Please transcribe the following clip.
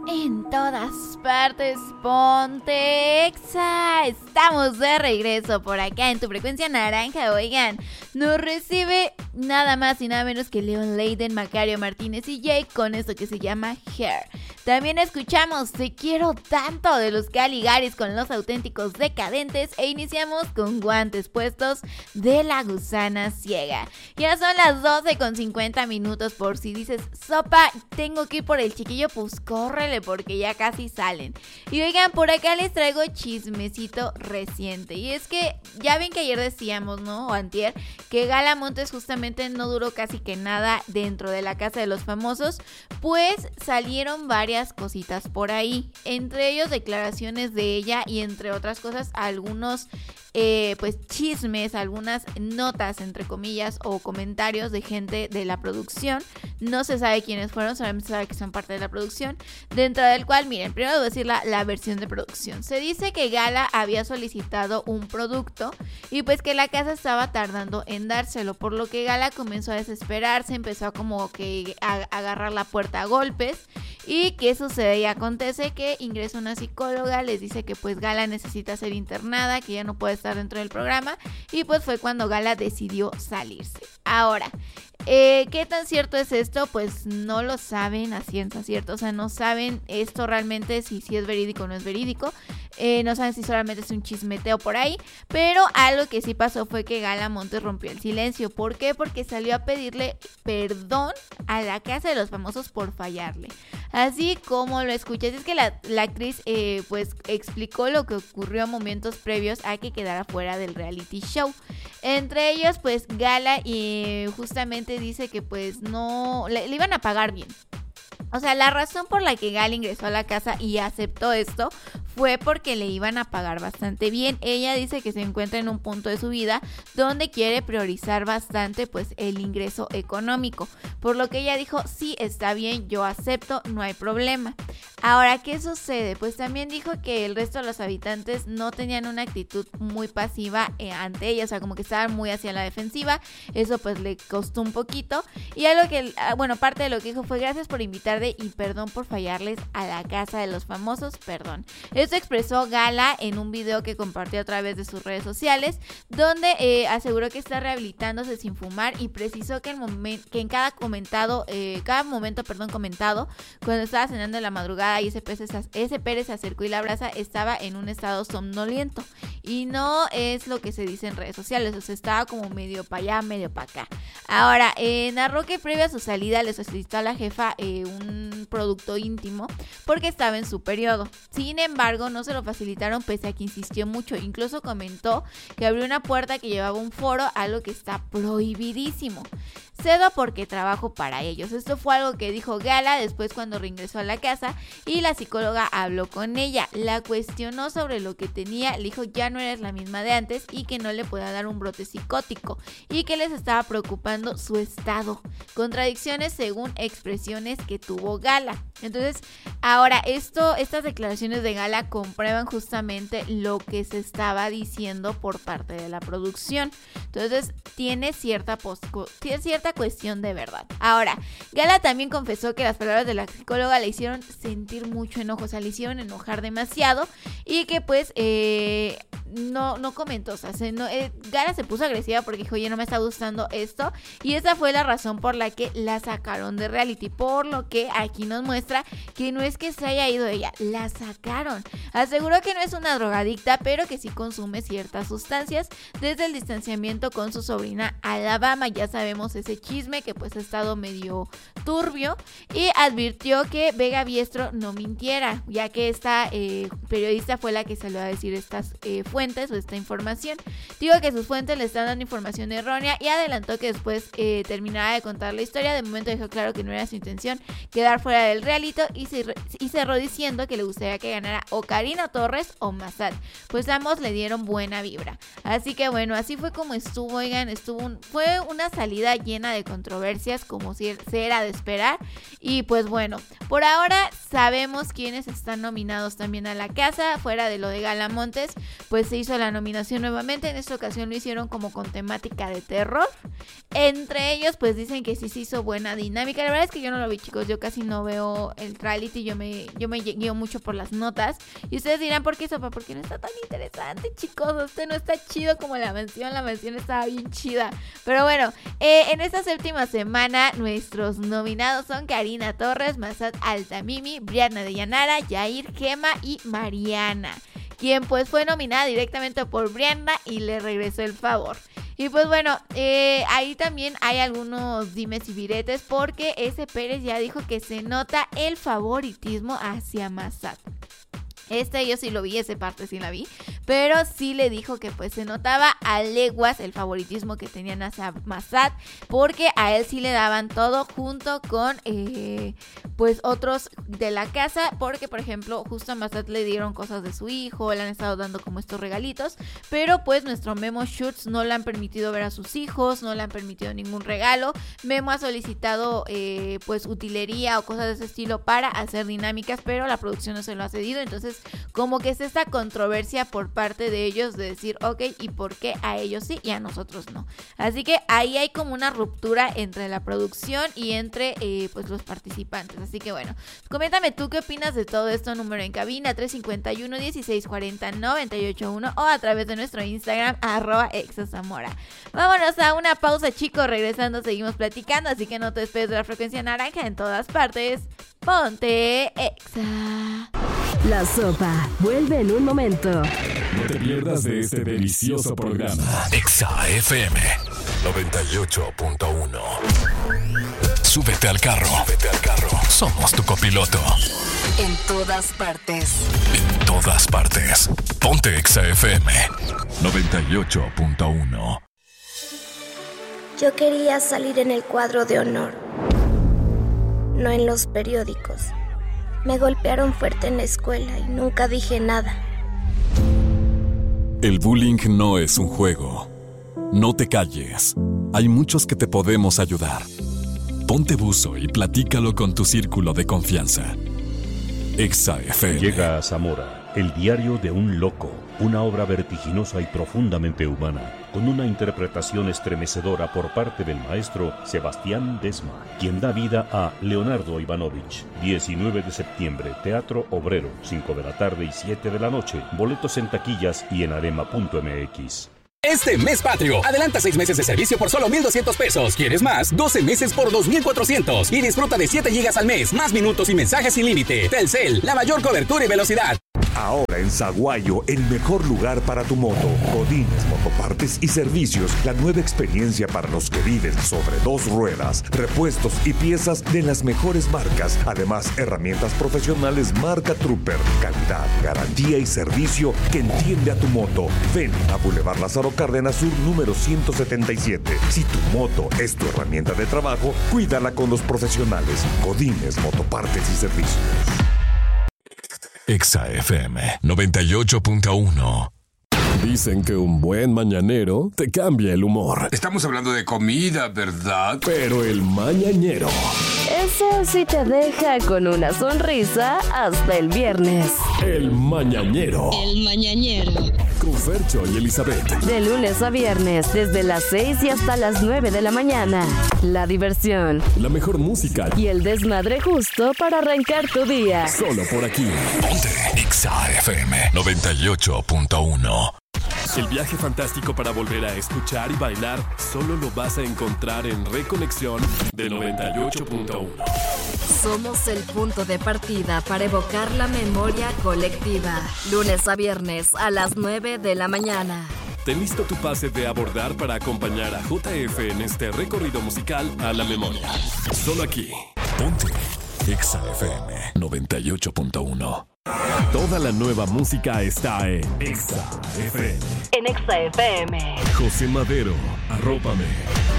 En todas partes, ponte Exa. Estamos de regreso por acá en tu frecuencia naranja. Oigan, nos recibe nada más y nada menos que Leon Leiden, Macario Martínez y Jake con esto que se llama Hair. También escuchamos Te quiero tanto de los Caligaris con Los Auténticos Decadentes e iniciamos con Guantes Puestos de La Gusana Ciega. Ya son las 12:50 por si dices, sopa, tengo que ir por el chiquillo, pues córrele porque ya casi salen. Y oigan, por acá les traigo chismecito reciente. Y es que ya ven que ayer decíamos, ¿no? O antier, que Gala Montes justamente no duró casi que nada dentro de la Casa de los Famosos. Pues salieron varias cositas por ahí. Entre ellos declaraciones de ella y entre otras cosas algunos pues chismes, algunas notas entre comillas o comentarios de gente de la producción. No se sabe quiénes fueron, solamente se sabe que son parte de la producción, dentro del cual, miren, primero debo decir la versión de producción. Se dice que Gala había solicitado un producto y pues que la casa estaba tardando en dárselo, por lo que Gala comenzó a desesperarse, empezó a como que a agarrar la puerta a golpes. ¿Y qué sucede? Y acontece que ingresa una psicóloga, les dice que pues Gala necesita ser internada, que ya no puede estar dentro del programa, y pues fue cuando Gala decidió salirse. Ahora, ¿qué tan cierto es esto? Pues no lo saben a ciencia cierta, o sea, no saben esto realmente si es verídico o no es verídico, no saben si solamente es un chismeteo por ahí, pero algo que sí pasó fue que Gala Montes rompió el silencio. ¿Por qué? Porque salió a pedirle perdón a la Casa de los Famosos por fallarle. Así como lo escuchas, es que la actriz pues explicó lo que ocurrió momentos previos a que quedara fuera del reality show. Entre ellos pues Gala justamente dice que pues no le iban a pagar bien. O sea, la razón por la que Gala ingresó a la casa y aceptó esto fue porque le iban a pagar bastante bien. Ella dice que se encuentra en un punto de su vida donde quiere priorizar bastante pues el ingreso económico. Por lo que ella dijo, sí, está bien, yo acepto, no hay problema. Ahora, ¿qué sucede? Pues también dijo que el resto de los habitantes no tenían una actitud muy pasiva ante ella, o sea, como que estaban muy hacia la defensiva. Eso pues le costó un poquito. Y algo que, bueno, parte de lo que dijo fue gracias por invitarme y perdón por fallarles a la Casa de los Famosos, perdón. Esto expresó Gala en un video que compartió a través de sus redes sociales, donde aseguró que está rehabilitándose sin fumar y precisó que en cada momento comentado, cuando estaba cenando en la madrugada y ese Pérez se acercó y la abraza, estaba en un estado somnoliento. Y no es lo que se dice en redes sociales, o sea, estaba como medio para allá, medio para acá. Ahora, narró que previo a su salida le solicitó a la jefa un producto íntimo porque estaba en su periodo. Sin embargo, no se lo facilitaron pese a que insistió mucho. Incluso comentó que abrió una puerta que llevaba un foro, algo que está prohibidísimo. Cedo porque trabajo para ellos. Esto fue algo que dijo Gala después cuando reingresó a la casa y la psicóloga habló con ella. La cuestionó sobre lo que tenía, le dijo ya no eres la misma de antes y que no le podía dar un brote psicótico y que les estaba preocupando su estado. Contradicciones según expresiones que tuvo Gala. Entonces, ahora estas declaraciones de Gala comprueban justamente lo que se estaba diciendo por parte de la producción. Entonces, tiene cierta cuestión de verdad. Ahora, Gala también confesó que las palabras de la psicóloga le hicieron sentir mucho enojo, o sea, le hicieron enojar demasiado y que pues no comentó, o sea, Gala se puso agresiva porque dijo, oye, no me está gustando esto, y esa fue la razón por la que la sacaron de reality, por lo que aquí nos muestra que no es que se haya ido ella, la sacaron. Aseguró que no es una drogadicta, pero que sí consume ciertas sustancias desde el distanciamiento con su sobrina Alabama. Ya sabemos ese chisme que pues ha estado medio turbio, y advirtió que Vega Biestro no mintiera, ya que esta periodista fue la que salió a decir estas fuentes o esta información. Digo que sus fuentes le están dando información errónea y adelantó que después terminará de contar la historia. De momento dejó claro que no era su intención quedar fuera del reality y cerró diciendo que le gustaría que ganara o Karina Torres o Massad, pues ambos le dieron buena vibra. Así que bueno, así fue como estuvo, oigan, fue una salida llena de controversias como si se era de esperar, y pues bueno, por ahora sabemos quiénes están nominados también a la casa. Fuera de lo de Galamontes, pues se hizo la nominación nuevamente. En esta ocasión lo hicieron como con temática de terror. Entre ellos, pues dicen que sí se hizo buena dinámica. La verdad es que yo no lo vi, chicos. Yo casi no veo el reality. Yo me guío mucho por las notas. Y ustedes dirán, ¿por qué, Sopa? Porque no está tan interesante, chicos. Este no está chido como la mención. La mención estaba bien chida. Pero bueno, en esta séptima semana, nuestros nominados son Karina Torres, Massad Altamimi, Brianna de Llanara, Yair, Gema y Mariana, quien pues fue nominada directamente por Brianna y le regresó el favor. Y pues bueno, ahí también hay algunos dimes y diretes, porque ese Pérez ya dijo que se nota el favoritismo hacia Massad. Yo sí lo vi, esa parte sí la vi, pero sí le dijo que pues se notaba a leguas el favoritismo que tenían hacia Massad, porque a él sí le daban todo junto con pues otros de la casa, porque por ejemplo justo a Massad le dieron cosas de su hijo, le han estado dando como estos regalitos, pero pues nuestro Memo Schutz no le han permitido ver a sus hijos, no le han permitido ningún regalo. Memo ha solicitado pues utilería o cosas de ese estilo para hacer dinámicas, pero la producción no se lo ha cedido. Entonces como que es esta controversia por parte de ellos de decir, ok, ¿y por qué a ellos sí y a nosotros no? Así que ahí hay como una ruptura entre la producción y entre pues los participantes. Así que bueno, coméntame tú qué opinas de todo esto. Número en cabina 351-1640-981 o a través de nuestro Instagram @exazamora. Vámonos a una pausa, chicos. Regresando seguimos platicando, así que no te despegues de la frecuencia naranja. En todas partes, ponte Exa. La Sopa vuelve en un momento. No te pierdas de este delicioso programa. Exa FM 98.1. Súbete al carro. Somos tu copiloto. En todas partes. Ponte Exa FM 98.1. Yo quería salir en el cuadro de honor, no en los periódicos. Me golpearon fuerte en la escuela y nunca dije nada. El bullying no es un juego. No te calles. Hay muchos que te podemos ayudar. Ponte buzo y platícalo con tu círculo de confianza. Exa FM. Llega a Zamora, el diario de un loco, una obra vertiginosa y profundamente humana, con una interpretación estremecedora por parte del maestro Sebastián Desma, quien da vida a Leonardo Ivanovich. 19 de septiembre, Teatro Obrero, 5 de la tarde y 7 de la noche. Boletos en taquillas y en arema.mx. Este mes patrio, adelanta 6 meses de servicio por solo 1,200 pesos. ¿Quieres más? 12 meses por 2,400. Y disfruta de 7 gigas al mes, más minutos y mensajes sin límite. Telcel, la mayor cobertura y velocidad. Ahora en Zaguayo, el mejor lugar para tu moto. Godínez Motopartes y Servicios, la nueva experiencia para los que viven sobre 2 ruedas. Repuestos y piezas de las mejores marcas. Además, herramientas profesionales marca Trooper. Calidad, garantía y servicio que entiende a tu moto. Ven a Boulevard Lázaro Cárdenas Sur, número 177. Si tu moto es tu herramienta de trabajo, cuídala con los profesionales. Godínez Motopartes y Servicios. Exa FM 98.1. Dicen que un buen mañanero te cambia el humor. Estamos hablando de comida, ¿verdad? Pero el mañanero, Ese sí te deja con una sonrisa hasta el viernes. El mañanero. El mañanero. Con Fercho y Elizabeth. De lunes a viernes, desde las 6 y hasta las 9 de la mañana. La diversión. La mejor música. Y el desmadre justo para arrancar tu día. Solo por aquí. Ponte Exa FM 98.1. El viaje fantástico para volver a escuchar y bailar solo lo vas a encontrar en Reconexión de 98.1. Somos el punto de partida para evocar la memoria colectiva. Lunes a viernes a las 9 de la mañana. Ten listo tu pase de abordar para acompañar a JF en este recorrido musical a la memoria. Solo aquí. Ponte Exa FM 98.1. Toda la nueva música está en Exa FM. En Exa FM. José Madero, Arrópame.